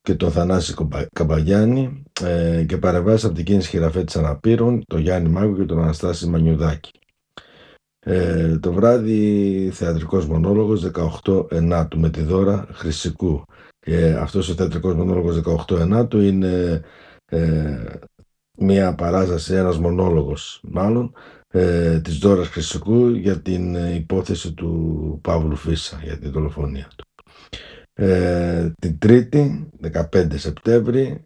και τον Θανάση Καμπαγιάννη και παρεμβάσεις από την κίνηση Χειραφέτης Αναπήρων, τον Γιάννη Μάγκο και τον Αναστάση Μανιουδάκη. Το βράδυ θεατρικός μονόλογος 18 Ενάτου με τη Δώρα Χρυσικού. Αυτός ο θεατρικός μονόλογος 18 Ενάτου είναι μια παράσταση, ένας μονόλογος μάλλον, της Δώρας Χρυσικού για την υπόθεση του Παύλου Φίσα, για την δολοφονία του. Την Τρίτη, 15 Σεπτέμβρη,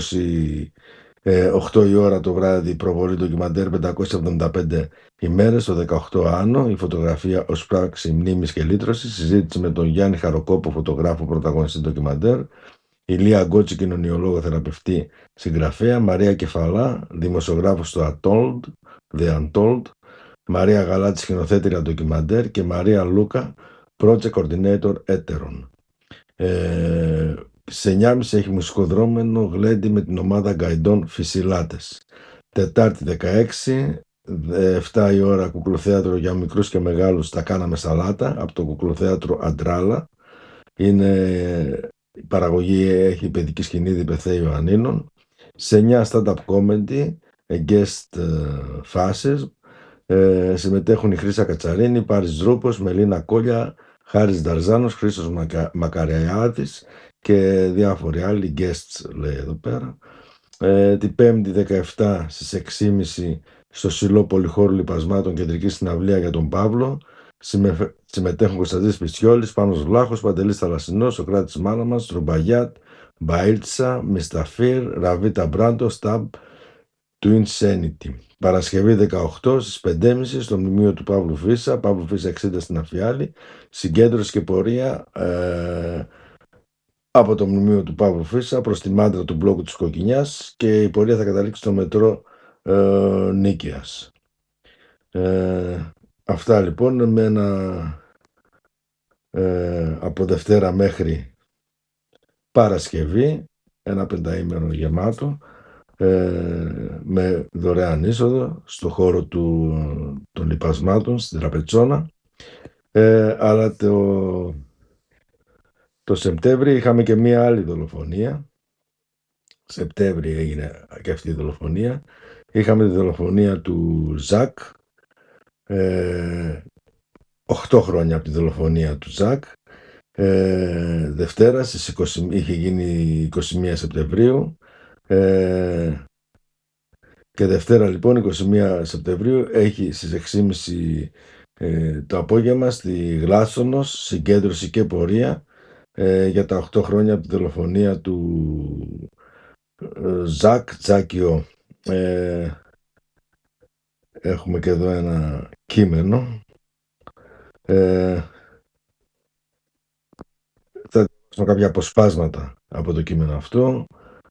8 η ώρα το βράδυ, προβολή ντοκιμαντέρ 575 ημέρες στο 18 Άνω, η φωτογραφία ως πράξη μνήμης και λύτρωσης, συζήτηση με τον Γιάννη Χαροκόπο, φωτογράφο πρωταγωνιστή ντοκιμαντέρ, Ηλία Γκότση, κοινωνιολόγο θεραπευτή συγγραφέα, Μαρία Κεφαλά, δημοσιογράφος στο The Untold, Μαρία Γαλάτη, σκηνοθέτηρα ντοκιμαντέρ και Μαρία Λούκα, project coordinator έτερων. Σε 9.30 έχει μουσικοδρόμενο γλέντι με την ομάδα Γκαϊντών Φυσιλάτες. Τετάρτη 16, 7 η ώρα κουκλοθέατρο για μικρούς και μεγάλους, τα κάναμε σαλάτα, από το κουκλοθέατρο Αντράλα. Η παραγωγή έχει παιδική σκηνή Διπεθέ Ιωαννίνων. Σε 9 stand-up comedy, guest φάσεις. Συμμετέχουν η Χρύσα Κατσαρίνη, Πάρης Δρούπος, Μελίνα Κόλια, Χάρης Νταρζάνος, Χρήστος Μακαριάδης και διάφοροι άλλοι guests, λέει εδώ πέρα. Την 5η 17 στις 6.30 στο Σιλό Πολυχώρου Λιπασμάτων, κεντρική συναυλία για τον Παύλο. Συμμετέχουν Κωνσταντής Πισιόλης, Πάνος Βλάχος, Παντελής Θαλασσινός, Σοκράτης Μάλαμας, Τρουμπαγιάτ, Μπαΐλτσα, Μισταφίρ, Ραβίτα Μπράντο, Σταμπ του Insanity. Παρασκευή 18 στις 5.30 στο μνημείο του Παύλου Φίσα, Παύλου Φίσα 60 στην Αφιάλη, συγκέντρωση και πορεία από το μνημείο του Παύλου Φίσα προς τη μάντρα του μπλόκου της Κοκκινιάς, και η πορεία θα καταλήξει στο μετρό Νίκαιας. Αυτά λοιπόν, με από Δευτέρα μέχρι Παρασκευή, ένα πενταήμερο γεμάτο, με δωρεάν είσοδο στο χώρο των Λιπασμάτων στην Τραπετσόνα. Αλλά το Σεπτέμβρη είχαμε και μία άλλη δολοφονία. Σεπτέμβρη έγινε και αυτή η δολοφονία. Είχαμε τη δολοφονία του Ζακ, 8 χρόνια από τη δολοφονία του Ζακ. Δευτέρα είχε γίνει 21 Σεπτεμβρίου, και Δευτέρα λοιπόν 21 Σεπτεμβρίου έχει στις 6.30 το απόγευμα στη Γλάσσονος συγκέντρωση και πορεία για τα 8 χρόνια από τη δολοφονία του Ζακ Τζάκιο. Έχουμε και εδώ ένα κείμενο. Θα δώσουμε κάποια αποσπάσματα από το κείμενο αυτό.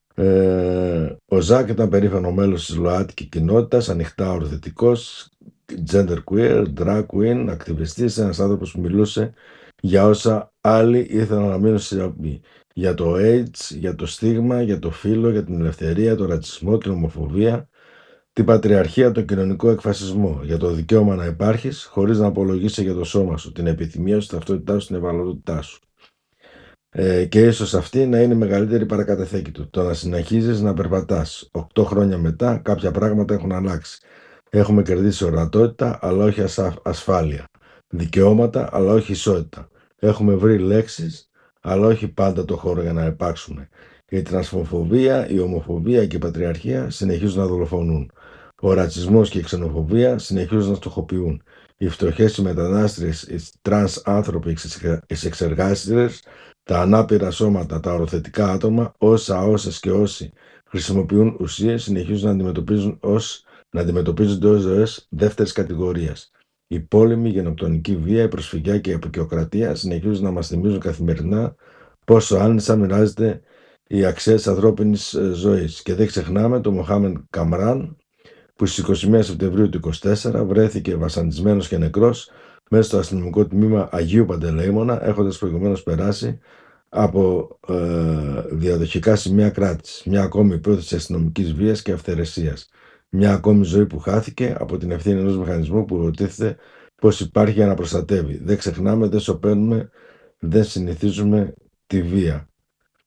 Ο Ζακ ήταν περήφανο μέλος της ΛΟΑΤΚΙ κοινότητας, ανοιχτά ορθωτικός, gender queer, drag queen, ακτιβιστής, ένας άνθρωπος που μιλούσε για όσα άλλοι ήθελαν να μείνουν σιωπή. Για το AIDS, για το στίγμα, για το φύλο, για την ελευθερία, τον ρατσισμό, την ομοφοβία, την πατριαρχία, τον κοινωνικό εκφασισμό, για το δικαίωμα να υπάρχεις χωρίς να απολογείσαι για το σώμα σου, την επιθυμία σου, την ταυτότητά σου, την ευαλωτότητά σου. Και ίσως αυτή να είναι η μεγαλύτερη παρακαταθήκη του. Το να συνεχίζεις να περπατάς. 8 χρόνια μετά κάποια πράγματα έχουν αλλάξει. Έχουμε κερδίσει ορατότητα, αλλά όχι ασφάλεια. Δικαιώματα, αλλά όχι ισότητα. Έχουμε βρει λέξεις, αλλά όχι πάντα το χώρο για να υπάρξουμε. Η τρανσφοβία, η ομοφοβία και η πατριαρχία συνεχίζουν να δολοφονούν. Ο ρατσισμός και η ξενοφοβία συνεχίζουν να στοχοποιούν. Οι φτωχές, οι μετανάστριες, οι τρανς άνθρωποι, οι σεξεργάσιες, τα ανάπηρα σώματα, τα οροθετικά άτομα, όσες και όσοι χρησιμοποιούν ουσίες, συνεχίζουν να αντιμετωπίζονται ως ζωές δεύτερης κατηγορίας. Η πόλεμη, η γενοκτονική βία, η προσφυγιά και η αποικιοκρατία συνεχίζουν να μας θυμίζουν καθημερινά πόσο άνισα μοιράζεται οι αξίες της ανθρώπινης ζωής. Και δεν ξεχνάμε τον Μοχάμεν Καμράν, που στις 21 Σεπτεμβρίου του 1924 βρέθηκε βασανισμένος και νεκρός μέσα στο αστυνομικό τμήμα Αγίου Παντελεήμονα, έχοντας προηγουμένως περάσει από διαδοχικά σημεία κράτησης. Μια ακόμη υπόθεση αστυνομικής βίας και αυθαιρεσίας. Μια ακόμη ζωή που χάθηκε από την ευθύνη ενός μηχανισμού που υποτίθεται πως υπάρχει για να προστατεύει. Δεν ξεχνάμε, δεν σωπαίνουμε, δεν συνηθίζουμε τη βία.